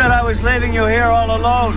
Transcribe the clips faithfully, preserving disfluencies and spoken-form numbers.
that I was leaving you here all alone.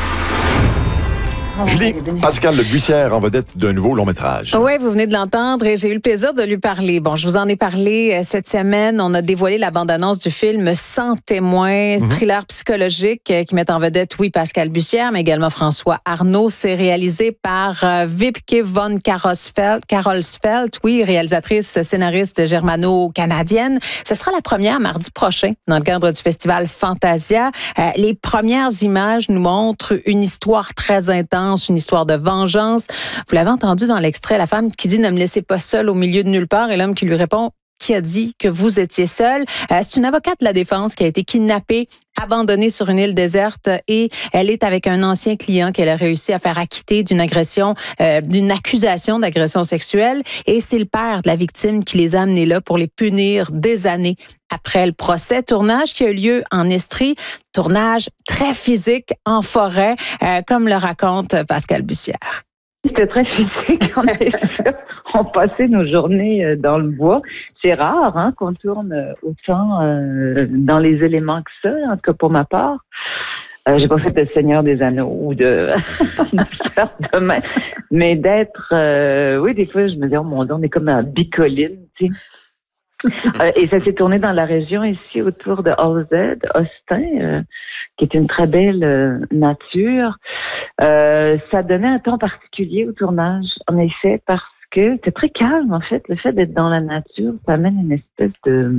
Julie, Pascal Bussière en vedette d'un nouveau long métrage. Oui, vous venez de l'entendre et j'ai eu le plaisir de lui parler. Bon, je vous en ai parlé cette semaine. On a dévoilé la bande-annonce du film Sans témoin, mm-hmm. thriller psychologique qui met en vedette, oui, Pascal Bussière, mais également François Arnault. C'est réalisé par Wibke von Karolsfeld, Karolsfeld, oui, réalisatrice, scénariste germano-canadienne. Ce sera la première mardi prochain dans le cadre du festival Fantasia. Euh, les premières images nous montrent une histoire très intense, une histoire de vengeance. Vous l'avez entendu dans l'extrait, la femme qui dit « Ne me laissez pas seule au milieu de nulle part » et l'homme qui lui répond « Qui a dit que vous étiez seule? » Euh, c'est une avocate de la défense qui a été kidnappée, abandonnée sur une île déserte et elle est avec un ancien client qu'elle a réussi à faire acquitter d'une agression, euh, d'une accusation d'agression sexuelle. Et c'est le père de la victime qui les a amenés là pour les punir des années après le procès. Tournage qui a eu lieu en Estrie. Tournage très physique en forêt, euh, comme le raconte Pascal Bussière. C'était très physique, en effet. On passait nos journées dans le bois. C'est rare hein, qu'on tourne autant euh, dans les éléments que ça, en tout cas pour ma part. Euh, j'ai pas fait de Seigneur des Anneaux ou de, de Sœur de Main, mais d'être... Euh, oui, des fois, je me dis, oh mon Dieu, on est comme à Bicoline, tu sais. Euh, et ça s'est tourné dans la région ici autour de Alzed, Austin, euh, qui est une très belle euh, nature. Euh, ça donnait un ton particulier au tournage, en effet, parce que c'est très calme, en fait. Le fait d'être dans la nature, ça amène une espèce de...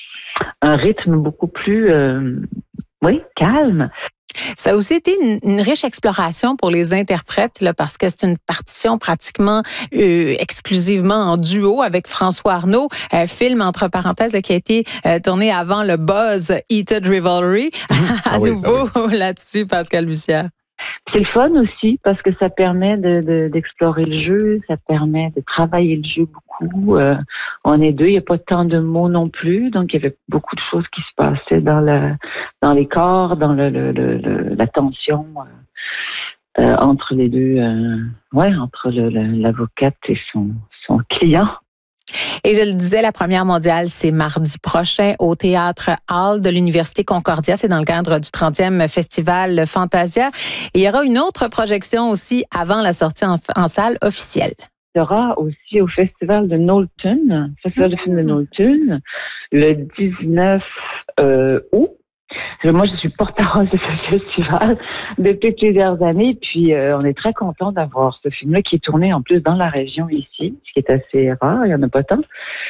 un rythme beaucoup plus... Euh, oui, calme. Ça a aussi été une, une riche exploration pour les interprètes, là, parce que c'est une partition pratiquement euh, exclusivement en duo avec François Arnault, euh, film entre parenthèses là, qui a été euh, tourné avant le buzz Heated Rivalry. Mmh. à ah nouveau oui, ah oui. Là-dessus, Pascal Bussière. C'est le fun aussi parce que ça permet de, de, d'explorer le jeu, ça permet de travailler le jeu beaucoup. Euh, on est deux, il n'y a pas tant de mots non plus, donc il y avait beaucoup de choses qui se passaient dans le, dans les corps, dans le, le, le, le la tension euh, euh, entre les deux, euh, ouais, entre le, le, l'avocate et son, son client. Et je le disais, la première mondiale, c'est mardi prochain au Théâtre Hall de l'Université Concordia. C'est dans le cadre du trentième festival Fantasia. Et il y aura une autre projection aussi avant la sortie en, en salle officielle. Il y aura aussi au festival de Knowlton, festival de film de Knowlton, le dix-neuf euh, août. Moi, je suis porte-parole de ce festival depuis plusieurs années, puis euh, on est très content d'avoir ce film-là qui est tourné en plus dans la région ici, ce qui est assez rare, il n'y en a pas tant.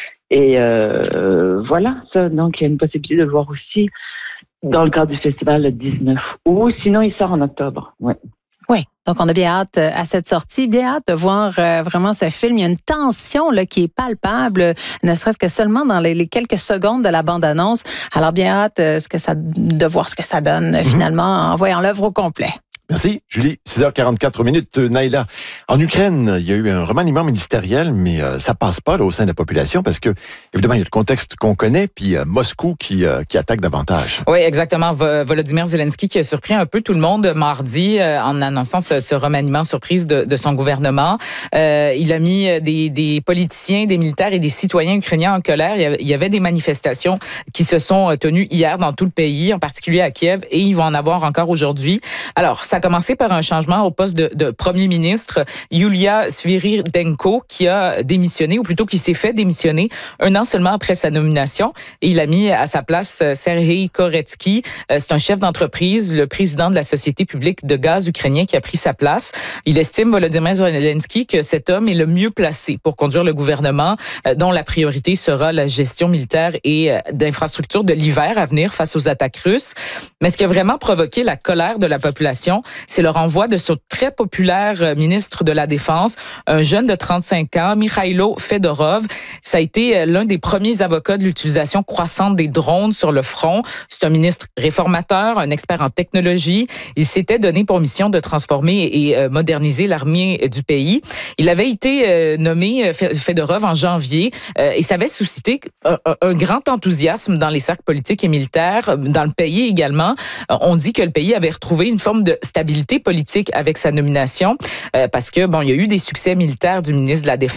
Et euh, voilà, ça, donc il y a une possibilité de le voir aussi dans le cadre du festival le dix-neuf août, sinon il sort en octobre, ouais. Oui, donc on a bien hâte à cette sortie, bien hâte de voir euh, vraiment ce film. Il y a une tension là qui est palpable, ne serait-ce que seulement dans les, les quelques secondes de la bande-annonce. Alors bien hâte euh, ce que ça, de voir ce que ça donne mm-hmm. finalement en voyant l'œuvre au complet. Merci, Julie. six heures quarante-quatre minutes, Naïla. En Ukraine, il y a eu un remaniement ministériel, mais euh, ça passe pas là, au sein de la population parce que, évidemment, il y a le contexte qu'on connaît, puis euh, Moscou qui, euh, qui attaque davantage. Oui, exactement. Volodymyr Zelensky qui a surpris un peu tout le monde mardi euh, en annonçant ce, ce remaniement surprise de, de son gouvernement. Euh, il a mis des, des politiciens, des militaires et des citoyens ukrainiens en colère. Il y avait des manifestations qui se sont tenues hier dans tout le pays, en particulier à Kiev, et il va en avoir encore aujourd'hui. Alors, ça a commencé par un changement au poste de, de premier ministre, Yulia Sviridenko, qui a démissionné, ou plutôt qui s'est fait démissionner un an seulement après sa nomination. Et il a mis à sa place Serhiy Koretsky. C'est un chef d'entreprise, le président de la société publique de gaz ukrainien qui a pris sa place. Il estime, Volodymyr Zelensky, que cet homme est le mieux placé pour conduire le gouvernement, dont la priorité sera la gestion militaire et d'infrastructures de l'hiver à venir face aux attaques russes. Mais ce qui a vraiment provoqué la colère de la population, c'est le renvoi de ce très populaire ministre de la Défense, un jeune de trente-cinq ans, Mikhailo Fedorov. Ça a été l'un des premiers avocats de l'utilisation croissante des drones sur le front. C'est un ministre réformateur, un expert en technologie. Il s'était donné pour mission de transformer et moderniser l'armée du pays. Il avait été nommé Fedorov en janvier et ça avait suscité un, un grand enthousiasme dans les cercles politiques et militaires, dans le pays également. On dit que le pays avait retrouvé une forme de stabilité politique avec sa nomination, euh, parce que bon, il y a eu des succès militaires du ministre de la Défense